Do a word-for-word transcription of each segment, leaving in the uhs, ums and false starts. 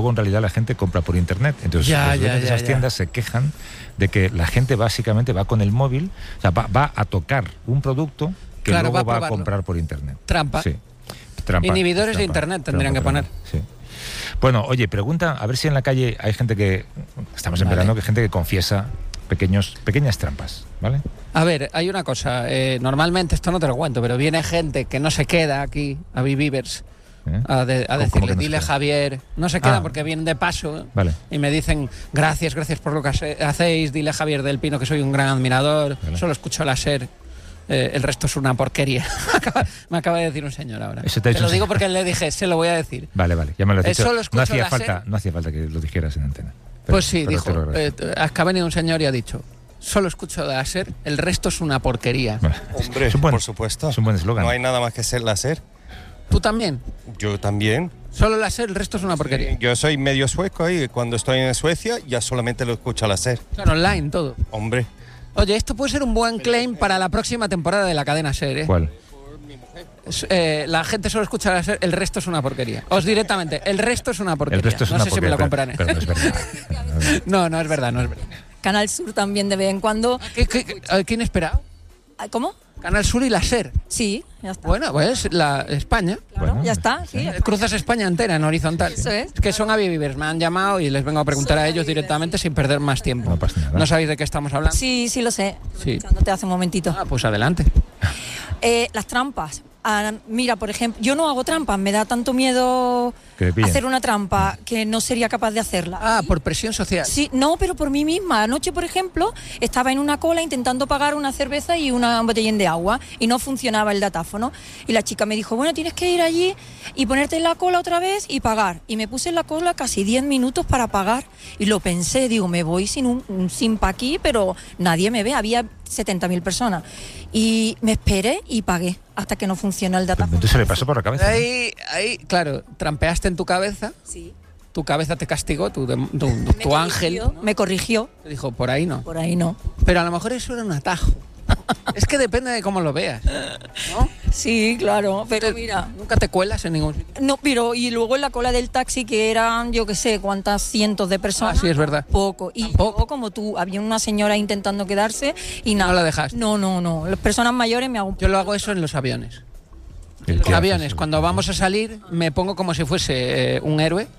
luego en realidad la gente compra por internet. Entonces Ya, los dueños ya, de esas ya, tiendas ya. se quejan de que la gente básicamente va con el móvil, o sea, va, va a tocar un producto que Claro, luego va a va a probarlo. comprar por internet. Trampa. Sí. Trampa. Inhibidores de trampa, internet tendrían trampa, que trampa, sí. Bueno, oye, pregunta, a ver si en la calle hay gente que, estamos en Vale. verano, que hay gente que confiesa pequeños, pequeñas trampas, ¿vale? A ver, hay una cosa. Eh, normalmente, esto no te lo cuento, pero viene gente que no se queda aquí, a Bivivers, ¿Eh? a, de- a ¿Cómo- cómo decirle, que no se dile queda? Javier. No se quedan Ah. porque vienen de paso Vale. y me dicen, gracias, gracias por lo que hace- hacéis, dile a Javier del Pino que soy un gran admirador, Vale. solo escucho la SER. Eh, el resto es una porquería. Acaba- me acaba de decir un señor ahora. Eso te ha Te dicho lo un digo señor. porque le dije, se lo voy a decir. Vale, vale, ya me lo has Eh, dicho. solo No escucho hacía la falta, SER. no hacía falta que lo dijeras en antena. Pero- Pues sí, pero te lo dijo. agradezco. Eh, es que ha venido un señor y ha dicho, solo escucho la SER, el resto es una porquería. Vale. Hombre, Es un buen- por supuesto. Es un buen eslogan. No hay nada más que ser la SER. ¿Tú también? Yo también. Solo la SER, el resto es una porquería. Yo soy medio sueco y cuando estoy en Suecia ya solamente lo escucho a la SER. Claro, online, todo. Hombre. Oye, esto puede ser un buen claim para la próxima temporada de la cadena SER, ¿eh? ¿Cuál? Es, eh, la gente solo escucha la SER, el resto es una porquería. Os directamente, el resto es una porquería. El resto es no una sé si me lo porquería, compraré. pero- pero no es verdad. No, no es verdad, no es verdad. Canal Sur también de vez en cuando. ¿Qué, qué, qué- a ver, ¿Quién esperaba? Ah, ¿Cómo? Canal Sur y la SER. Sí, ya está. Bueno, pues la España. Claro, bueno, ya está, sí. Eh, Cruzas España entera en horizontal. Eso es. que son Avivivers. Me han llamado y les vengo a preguntar a ellos directamente sin perder más tiempo. No pasa nada. ¿No sabéis de qué estamos hablando? Sí, sí lo sé. Sí. Escuchándote hace un momentito. Ah, pues adelante. Eh, las trampas. Ah, mira, por ejemplo, yo no hago trampas, me da tanto miedo Que te pillen. hacer una trampa que no sería capaz de hacerla. Ah, por presión social. Sí, no, pero por mí misma. Anoche, por ejemplo, estaba en una cola intentando pagar una cerveza y una botellín de agua y no funcionaba el datáfono. Y la chica me dijo, bueno, tienes que ir allí y ponerte en la cola otra vez y pagar. Y me puse en la cola casi diez minutos para pagar y lo pensé, digo, me voy sin un, un simpa aquí, pero nadie me ve, había setenta mil personas. Y me esperé y pagué hasta que no funcionó el datáfono. Entonces se le pasó por la cabeza. ¿no? Ahí, ahí, claro, trampeaste en tu cabeza, Sí. tu cabeza te castigó, tu, tu, tu- Me tu ángel corrigió, me corrigió, te dijo, por ahí no. por ahí no. Pero a lo mejor eso era un atajo. Es que depende de cómo lo veas, ¿no? Sí, claro, pero Te- mira, Nunca te cuelas en ningún sitio. no, pero y luego en la cola del taxi que eran yo qué sé cuántas cientos de personas. Ah, sí, es verdad. Poco. Y Tampoco. yo, como tú, había una señora intentando quedarse y nada. No la dejaste. No, no, no. Las personas mayores me hago. Yo lo hago eso en los aviones. ¿Qué- En los qué aviones, haces? cuando vamos a salir, me pongo como si fuese eh, un héroe.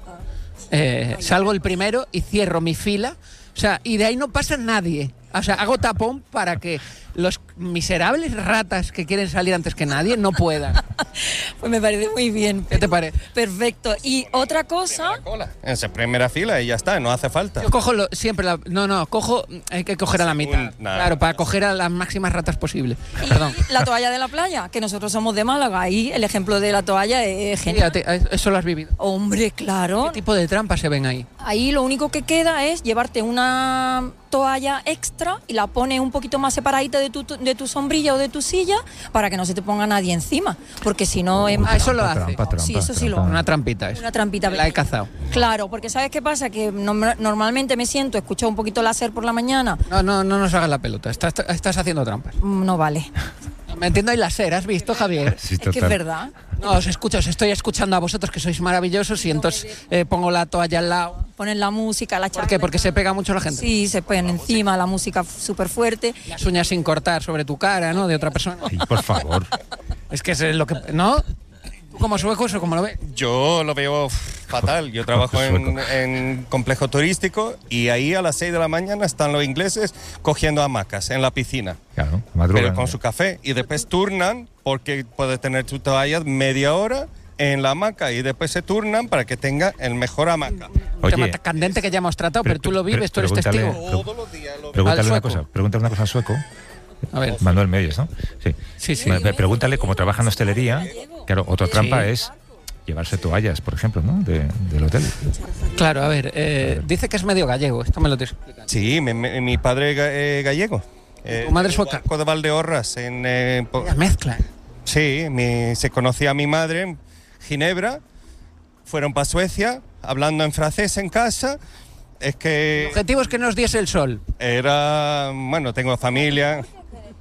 Eh, salgo el primero y cierro mi fila. O sea, y de ahí no pasa nadie. O sea, hago tapón para que los miserables ratas que quieren salir antes que nadie no puedan. Pues me parece muy bien. ¿Qué te parece? Perfecto. Y otra cosa. Cola. En esa primera fila y ya está, no hace falta. Yo cojo lo- siempre la... No, no, cojo... Hay que coger a la mitad. Un- nada. Claro, para coger a las máximas ratas posible. y Perdón. la toalla de la playa, que nosotros somos de Málaga. Y el ejemplo de la toalla es genial. Fíjate, eso lo has vivido. Hombre, claro. ¿Qué tipo de trampas se ven ahí? Ahí lo único que queda es llevarte una toalla extra y la pones un poquito más separadita de tu, de tu sombrilla o de tu silla para que no se te ponga nadie encima. Porque si no es Ah, eso lo hace. Trampa, trampa, Sí, eso sí lo trampa. Una trampita es. una trampita. La he cazado. Claro, porque ¿sabes qué pasa? Que nom- normalmente me siento, escucho un poquito láser por la mañana. No, no, no nos hagas la pelota. Estás, estás haciendo trampas. Mm, No vale. Me entiendo, hay láser, ¿has visto, Javier? Sí, Es que es total. verdad. No, os escucho, os estoy escuchando a vosotros que sois maravillosos y entonces eh, pongo la toalla al lado. Ponen la música, la ¿Por charla. qué? Porque se pega mucho la gente. Sí, se ponen encima la música súper fuerte. Las uñas sin cortar sobre tu cara, ¿no? De otra persona. Ay, por favor. Es que es lo que... ¿No? ¿Tú como sueco eso cómo lo ves? Yo lo veo fatal. Yo trabajo en, en complejo turístico y ahí a las seis de la mañana están los ingleses cogiendo hamacas en la piscina. Claro, madrugan. Pero con su café. Y después turnan porque puedes tener tu toalla media hora en la hamaca y después se turnan para que tenga el mejor hamaca. Un Oye, tema tan candente que ya hemos tratado, pero, pero- tú lo pero- vives, tú eres pregúntale- testigo. Pero- Todos los días lo Pregúntale Al una sueco. cosa, pregúntale una cosa al sueco. A ver. Manuel me oyes, ¿no? Sí. Sí, sí. Bueno, pregúntale cómo trabaja en hostelería. Claro, otra trampa Sí. es llevarse toallas, por ejemplo, ¿no? De- del hotel. Claro, a ver, eh, dice que es medio gallego, esto me lo tienes que explicar. Sí, mi, mi- mi padre es ga- eh, gallego. Eh, ¿Tu madre sueca? Barco de Valdeorras. En, eh, po- La mezcla. sí, mi- se conocía a mi madre en Ginebra. Fueron para Suecia, hablando en francés en casa. Es El que objetivo es que nos diese el sol. era, bueno, tengo familia.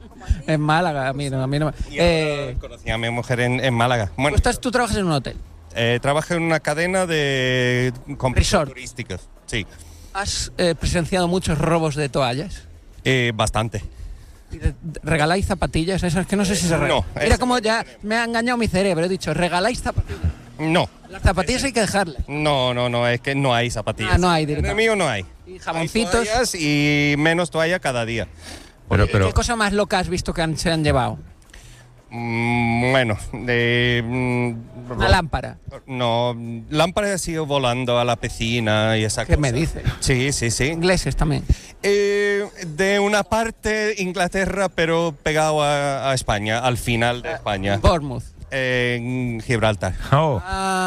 En Málaga, a mí no, a mí no. Y Eh, ahora conocí a mi mujer en, en Málaga. tú, Bueno, estás, tú trabajas en un hotel. Eh, trabajo en una cadena de complejos Resort. turísticos. Sí, ¿Has eh, presenciado muchos robos de toallas? eh, bastante. ¿Y de- de- ¿Regaláis zapatillas? Esas que no sé si se regalan. No, Mira eso cómo no ya me ha engañado mi cerebro. He dicho, ¿regaláis zapatillas? No, Las zapatillas hay que dejarlas. no, no, no, es que no hay zapatillas. Ah, no hay En el directamente. mío no hay. Y Hay jaboncitos. toallas y menos toalla cada día. Pero, ¿Qué pero, cosa más loca has visto que han- se han llevado? Mm, bueno, de... mm, Una lámpara. No, lámparas ha sido volando a la piscina y esa ¿Qué cosa. me dices? Sí, sí, sí. Ingleses también. Eh, de una parte Inglaterra, pero pegado a, a España, al final de España, Bournemouth. en Gibraltar. oh,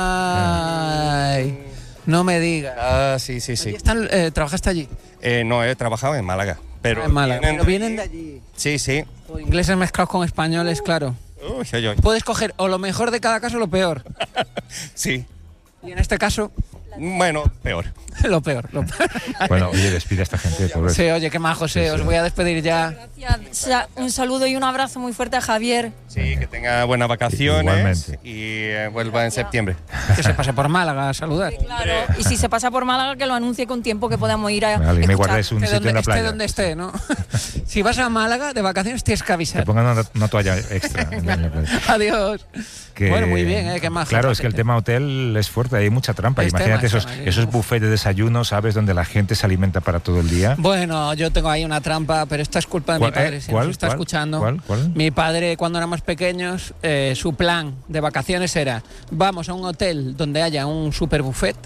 Ay, no me digas. Ah, sí, sí, sí. Allí están, eh, ¿trabajaste allí? Eh, no, he trabajado en Málaga, pero Ah, en Málaga. vienen, Pero vienen de allí. Sí, sí. O ingleses mezclados con españoles, claro. Uy, uy, uy. Puedes coger o lo mejor de cada caso o lo peor. Sí. Y en este caso, Bueno, peor. lo peor. Lo peor. bueno, oye, despide a esta gente, pobre. Sí, oye, qué majo, sí, os voy a despedir ya. Gracias. Sa- Un saludo y un abrazo muy fuerte a Javier. Sí, que tenga buenas vacaciones Igualmente. y eh, vuelva en septiembre. Que se pase por Málaga a saludar. Claro. Y si se pasa por Málaga, que lo anuncie con tiempo que podamos ir a. Vale, y me escuchar. guardáis un Esté sitio donde, en la esté playa. donde esté, ¿no? Si vas a Málaga de vacaciones tienes que Te avisar. pongan una, una toalla extra. en la playa. Adiós. Que- Bueno, muy bien, ¿eh? Qué majo. Claro, es que el tema hotel es fuerte, hay mucha trampa. Es Imagínate tema, esos, tema, esos uf. buffets de desayuno, ¿sabes? Donde la gente se alimenta para todo el día. Bueno, yo tengo ahí una trampa, pero esta es culpa de mi ¿Cuál, padre, eh? si ¿Cuál? nos está ¿Cuál? escuchando. ¿Cuál? ¿Cuál? Mi padre, cuando éramos pequeños, eh, su plan de vacaciones era: vamos a un hotel donde haya un super buffet,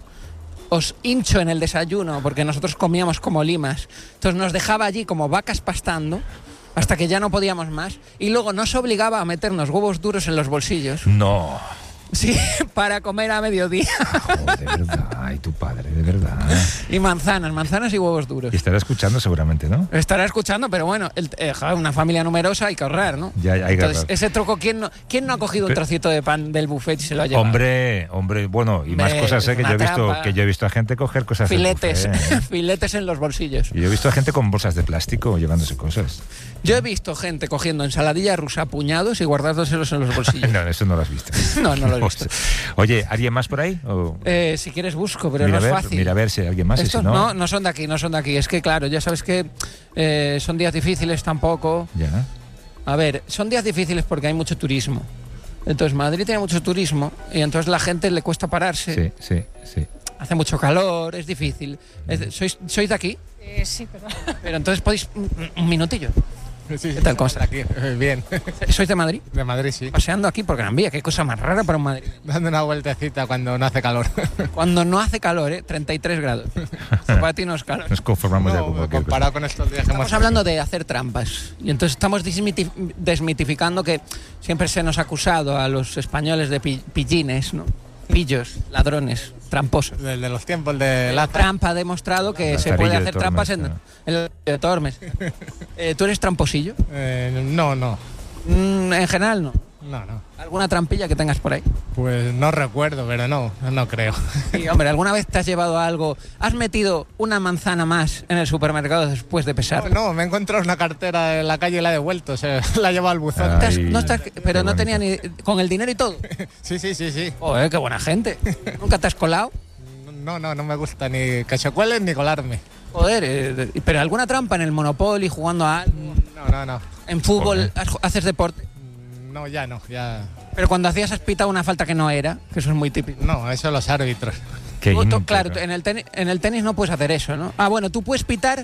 os hincho en el desayuno, porque nosotros comíamos como limas. Entonces nos dejaba allí como vacas pastando hasta que ya no podíamos más, y luego nos obligaba a meternos huevos duros en los bolsillos, No. sí, para comer a mediodía. Joder, de verdad. Ay, tu padre, de verdad. Y manzanas, manzanas y huevos duros. Y estará escuchando seguramente, ¿no? Estará escuchando, pero bueno, el- eh, joder, una familia numerosa hay que ahorrar, ¿no? Ya, hay que Entonces, ahorrar. ese truco, ¿quién no, ¿quién no ha cogido un Pero- trocito de pan del buffet y se lo ha llevado? Hombre, hombre, bueno, y más Hombre, cosas, ¿eh? es Que yo una he visto, trampa. que yo he visto a gente coger cosas del Filetes, buffet, ¿eh? filetes en los bolsillos. Y yo he visto a gente con bolsas de plástico llevándose cosas. Yo he visto gente cogiendo ensaladilla rusa a puñados y guardándoselos en los bolsillos. No, eso no lo has visto. No, no lo he visto. Oye, ¿alguien más por ahí? O- Eh, si quieres busco, pero mira, no a es ver, fácil. mira a ver si hay alguien más. y Estos si no, no, no son de aquí, no son de aquí. Es que claro, ya sabes que eh, son días difíciles tampoco. Ya. A ver, son días difíciles porque hay mucho turismo. Entonces Madrid tiene mucho turismo y entonces la gente le cuesta pararse. Sí, sí, sí. Hace mucho calor, es difícil. Es de- ¿sois, ¿Sois de aquí? Eh, sí, perdón. Pero entonces podéis... Un, un minutillo. Sí, ¿Qué tal? ¿Cómo estás? Aquí, eh, bien. ¿Sois de Madrid? De Madrid, sí. Paseando aquí por Gran Vía. Qué cosa más rara para un Madrid. Dando una vueltecita cuando no hace calor. Cuando no hace calor, ¿eh? treinta y tres grados. Para ti no es calor. Nos conformamos ya No, con cualquier cosa. comparado con estos días que hemos Estamos hablando de hacer trampas. Y entonces estamos desmiti- desmitificando que siempre se nos ha acusado a los españoles de pi- pillines, ¿no? Pillos, ladrones, tramposos. desde los tiempos de La Laza. trampa ha demostrado que se Lazarillo puede de hacer Tormes, trampas en, ¿no? en el de Tormes. Eh, ¿Tú eres tramposillo? Eh, no, no. Mm, en general no. No, no. ¿Alguna trampilla que tengas por ahí? Pues no recuerdo, pero no, no creo. Sí, hombre, ¿alguna vez te has llevado algo? ¿Has metido una manzana más en el supermercado después de pesar? No, me he encontrado una cartera en la calle y la he devuelto. Se la he llevado al buzón. Ah. ¿Te has- Ay, no estás- qué pero no bonito. tenía ni... con el dinero y todo. Sí, sí, sí, sí. Joder, qué buena gente. ¿Nunca te has colado? No, no, no me gusta ni que se cuelen ni colarme. Joder, eh, pero alguna trampa en el Monopoly, jugando a algo, No, no, no. en fútbol, Joder. has- haces deporte. No, ya no, ya. Pero cuando hacías has pitado una falta que no era, que eso es muy típico. No, eso los árbitros. Qué Tú- tú- íntegro. claro, tú- en el, tenis, en el tenis no puedes hacer eso, ¿no? Ah, bueno, tú puedes pitar,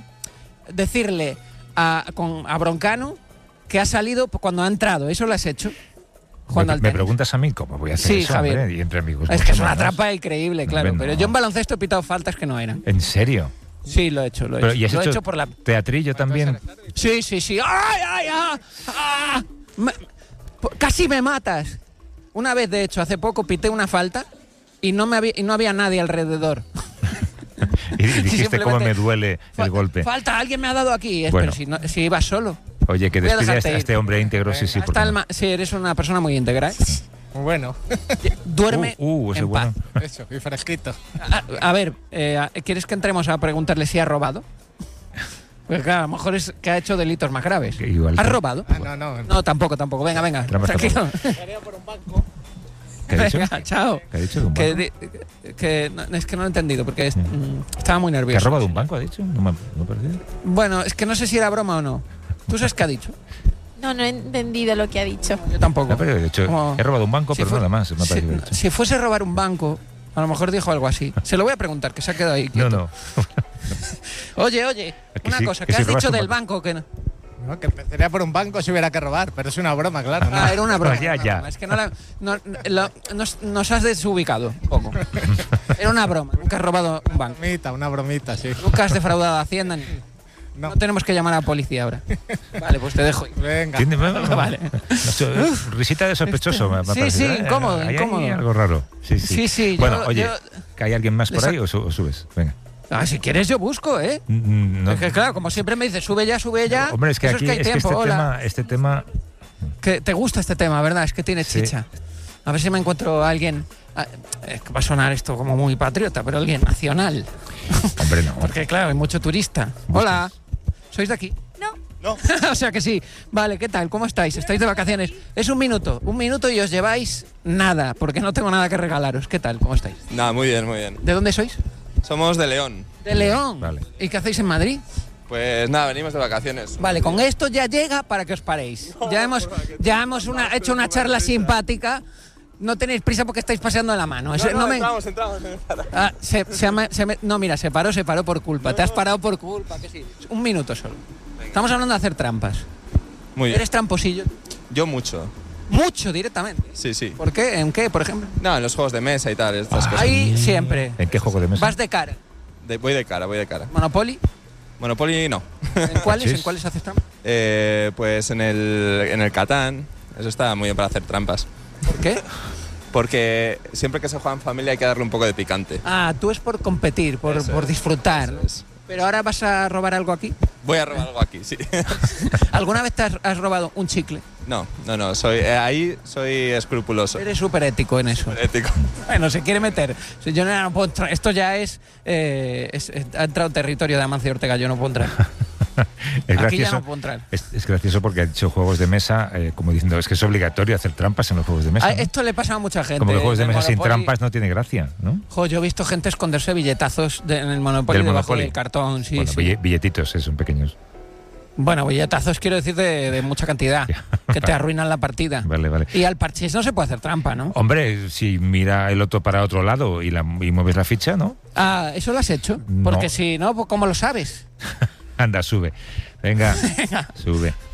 decirle a, con, a Broncano que ha salido cuando ha entrado. ¿Eso lo has hecho? Jugando me, al me tenis. preguntas a mí cómo voy a hacer Sí, eso, Javier. hombre, y entre amigos. Es mucho que es una menos. trampa increíble, No, claro. hombre, Pero no. yo en baloncesto he pitado faltas que no eran. ¿En serio? Sí, lo he hecho, lo he Pero, hecho. ¿y has lo he hecho, hecho por la... teatrillo también? Sí, sí, sí. ¡Ay, ay, ay! ¡Ah! Me- po- casi me matas. Una vez, de hecho, hace poco pité una falta y no, me había, y no había nadie alrededor. Y, y dijiste simplemente- cómo me duele Fa- el golpe. Falta, alguien me ha dado aquí. Es- Bueno. Pero si, no- si ibas solo. Oye, que Voy a despide a dejarte este, a ir. este hombre íntegro, sí, sí. Hasta porque el no. ma- sí, eres una persona muy íntegra. ¿eh? Bueno, Duerme Uh, uh, ese en bueno. paz. eso, y fresquito. A, a ver, eh, a- ¿quieres que entremos a preguntarle si ha robado? Pues claro, a lo mejor es que ha hecho delitos más graves. Que igual ¿Has que- robado? Ah, no, no. No, tampoco, tampoco. Venga, venga. Trampas Tranquilo. ¿Qué ha dicho? Venga, chao. ¿Qué ha dicho de un Que, banco? di- que no, es que no lo he entendido porque es- Mm. mm, estaba muy ¿Que ha nervioso. robado un banco, ha dicho? No me, no me ha parecido. Bueno, es que no sé si era broma o no. ¿Tú sabes qué ha dicho? No, no he entendido lo que ha dicho. Yo tampoco. No, pero he dicho, Como- he robado un banco, si pero fue- nada más. Me ha si, parecido dicho. si fuese robar un banco, a lo mejor dijo algo así. Se lo voy a preguntar, que se ha quedado ahí No, quieto. no. Oye, oye, Que una sí, cosa, que ¿qué si has robas dicho un del banco. banco? Que no? No, que empezaría por un banco si hubiera que robar, pero es una broma, claro. ¿no? Ah, era una broma. Ya, era una ya. broma. Es que no la, no- lo- nos, nos has desubicado un poco. Era una broma. Nunca has robado un Una banco. bromita, una bromita, sí. Nunca has defraudado a Hacienda. Ni... No. No tenemos que llamar a la policía ahora. Vale, pues te dejo. Venga. ¿Tiene- bueno, Vale. no sé, risita de sospechoso. me ha Sí, parecido, sí, ¿eh? incómodo, Ahí hay incómodo. algo raro. Sí, sí. Sí, sí, Bueno, yo- oye, yo- ¿que hay alguien más por Les ha- ahí o, su- o subes? Venga. Ah, si quieres yo busco, ¿eh? Mm, no. Es que claro, como siempre me dices, sube ya, sube ya. Hombre, es que Eso aquí es que hay es que tiempo, este, hola. tema, este tema. Que te gusta este tema, ¿verdad? Es que tiene Sí. chicha. A ver si me encuentro a alguien. ah, Es que va a sonar esto como muy patriota, pero alguien nacional. Hombre, no. Porque claro, hay mucho turista. Hola, ¿sois de aquí? No, No. O sea que sí. Vale, ¿qué tal? ¿Cómo estáis? ¿Estáis de vacaciones? Es un minuto, un minuto y os lleváis nada, porque no tengo nada que regalaros. ¿Qué tal? ¿Cómo estáis? Nada, muy bien, muy bien. ¿De dónde sois? Somos de León. De León. Vale. ¿Y qué hacéis en Madrid? Pues nada, venimos de vacaciones. Vale, con esto ya llega para que os paréis. Ya hemos, ya hemos una- hecho una charla simpática. No tenéis prisa porque estáis paseando la mano. Eso- No, no, no me- entramos, entramos. Ah, se- se ama- se me- no, mira, se paró, se paró por culpa. Te has parado por culpa, que sí. Un minuto solo. Estamos hablando de hacer trampas. Muy bien. ¿Eres tramposillo? Yo mucho. Mucho directamente. Sí, sí. ¿Por qué? ¿En qué, por ejemplo? No, en los juegos de mesa y tal, estas cosas. Ahí siempre. ¿En qué juego de mesa? Vas de cara. De- voy de cara, voy de cara. Monopoly. Monopoly no. ¿En cuáles? Chis. ¿En cuáles haces trampas? Eh, pues en el, en el Catán, eso está muy bien para hacer trampas. ¿Por qué? Porque siempre que se juega en familia hay que darle un poco de picante. Ah, tú es por competir, por, Eso por es, disfrutar. eso ¿no? es. Pero ahora vas a robar algo aquí. Voy a robar algo aquí, sí. ¿Alguna vez te has, has robado un chicle? No, no, no, soy, eh, ahí soy escrupuloso. Eres súper ético en eso. Ético. Bueno, se quiere meter. Si yo no, no puedo entrar. Esto ya es, eh, es- es- Ha entrado territorio de Amancio Ortega, yo no puedo entrar. Es Aquí ya gracioso, no puedo entrar. es, es gracioso porque ha dicho juegos de mesa, eh, como diciendo, es que es obligatorio hacer trampas en los juegos de mesa. Ah, ¿no? esto le pasa a mucha gente. Como que juegos de en el mesa sin Monopoly. trampas no tiene gracia, ¿no? Jo, yo he visto gente esconderse billetazos de- en el Monopoly Del debajo Monopoly. del cartón. Sí, bueno, sí. bille- billetitos, eh, son pequeños. Bueno, billetazos quiero decir de, de mucha cantidad, que te arruinan la partida. Vale, vale. Y al parchís no se puede hacer trampa, ¿no? Hombre, si mira el otro para otro lado y, la, y mueves la ficha, ¿no? Ah, ¿eso lo has hecho? No. Porque si no, pues ¿cómo lo sabes? Anda, sube. Venga, sube.